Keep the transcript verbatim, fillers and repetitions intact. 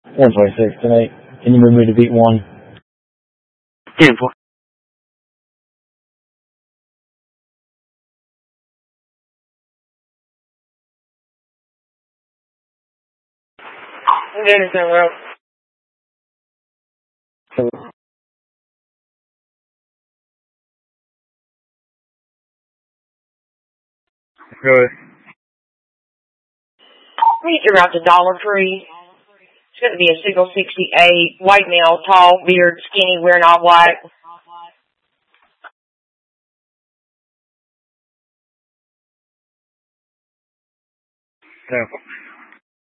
one twenty-six tonight. Can you move me to beat one? ten four. Anderson Road. Good. Meet you around the Dollar Tree. It's going to be a single sixty-eight, white male, tall, beard, skinny, wearing all white. ten four.